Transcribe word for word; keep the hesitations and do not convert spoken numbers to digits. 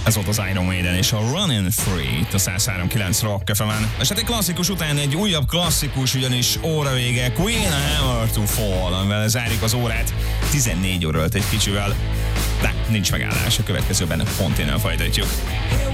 Ez volt az Iron Maiden és a Running Free itt a száz három kilenc Rock ef emen. És hát egy klasszikus után egy újabb klasszikus, ugyanis óra vége, Queen a Hammer to Fall, amivel zárjuk az órát tizennégy óra egy kicsivel. De nincs megállás, a következőben pont innen folytatjuk.